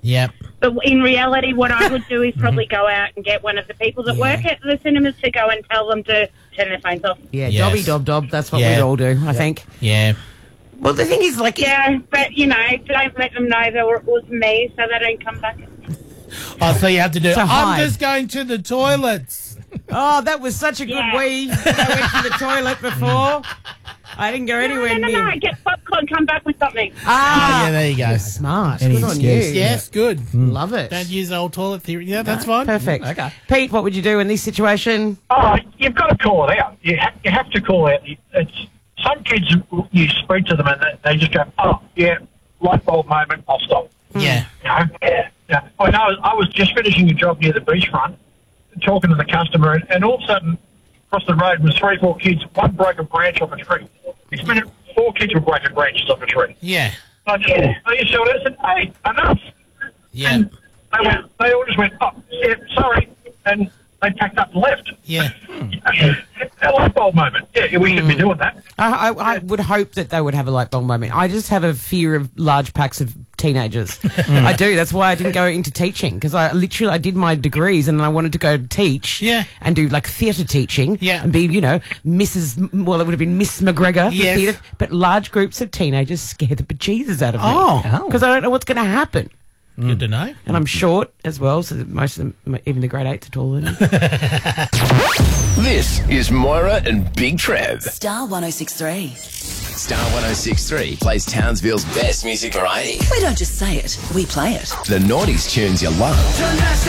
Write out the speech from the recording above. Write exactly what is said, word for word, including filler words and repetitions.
Yep. But in reality, what I would do is probably go out and get one of the people that Yeah. work at the cinemas to go and tell them to turn their phones off. Yeah, Yes. dobby dob dob. That's what Yeah. we'd all do, I think. Yeah. Well, the thing is, like, Yeah, but, you know, don't let them know that it was me so they don't come back. Oh, so you have to do. So I'm hide. just going to the toilets. oh, that was such a good Yeah. wee. I went to the toilet before. I didn't go No, anywhere no, no, near. no, get popcorn, come back with something. Ah, yeah, there you go. smart. Any Good on you. excuse. Yes, good. Love it. Don't use old toilet theory. Yeah, that's fine. Perfect. Okay. Pete, what would you do in this situation? Oh, you've got to call it out. You, ha- you have to call it. It's some kids. You speak to them and they, they just go, "Oh, yeah, light bulb moment. I'll stop." Yeah. You know? Yeah. yeah. I know. I was just finishing a job near the beachfront, talking to the customer, and, and all of a sudden, across the road was three, four kids. One broke a branch off a tree. Next minute, four kids were breaking branches off a tree. Yeah. I just, I just showed it and said, "Hey, enough!" Yeah. And they went. They all just went, "Oh, yeah, sorry," and they packed up and left. Yeah. A light bulb moment. Yeah, we should be doing that. I, I, I would hope that they would have a light bulb moment. I just have a fear of large packs of teenagers. I do. That's why I didn't go into teaching, because I literally I did my degrees and I wanted to go teach Yeah. and do like theatre teaching Yeah. and be, you know, Missus M- well, it would have been Miss McGregor for Yes. theatre. But large groups of teenagers scare the bejesus out of me. Oh. Because I don't know what's going to happen. Good to know. And I'm short as well, so that most of them, even the grade eights are taller than me. This is Moira and Big Trev. Star one oh six three. Star one oh six three plays Townsville's best music variety. We don't just say it, we play it. The noughties tunes you love.